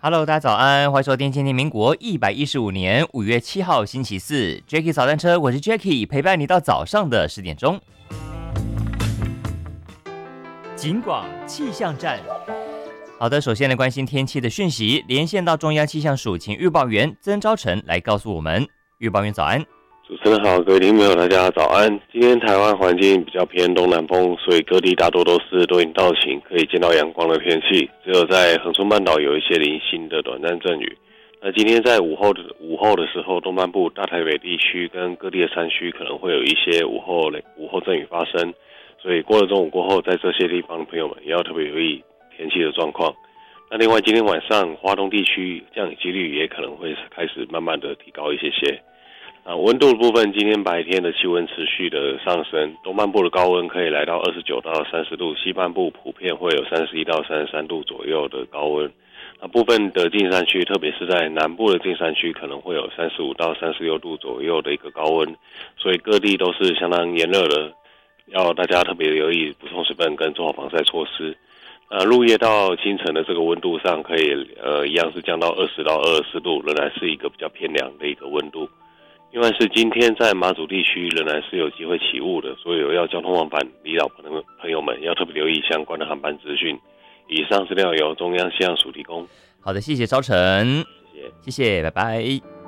Hello，大家早安，欢迎收听今天民国115年5月7号星期四 Jackie 早餐车，我是 Jackie， 陪伴你到早上的10点钟。警广气象站，好的，首先来关心天气的讯息，连线到中央气象署，请预报员曾昭成来告诉我们。预报员早安。 主持人好，各位听众朋友大家早安。今天台湾环境比较偏东南风，所以各地大多都是多云到晴，可以见到阳光的天气。只有在恒春半岛有一些零星的短暂阵雨。那今天在午后的时候，东半部、大台北地区跟各地的山区可能会有一些午后阵雨发生。所以过了中午过后，在这些地方的朋友们也要特别留意天气的状况。那另外，今天晚上花东地区降雨几率也可能会开始慢慢的提高一些。温度的部分，今天白天的气温持续的上升，东半部的高温可以来到29到30度，西半部普遍会有31到33度左右的高温。那部分的近山区，特别是在南部的近山区，可能会有35到36度左右的一个高温，所以各地都是相当炎热的，要大家特别留意补充水分跟做好防晒措施。入夜到清晨的这个温度上，可以一样是降到20到24度，仍然是一个比较偏凉的一个温度。另外是今天在马祖地区仍然是有机会起雾的，所以要交通往返离岛朋友们要特别留意相关的航班资讯。以上资料由中央气象署提供。 好的，谢谢昭成，谢谢，拜拜。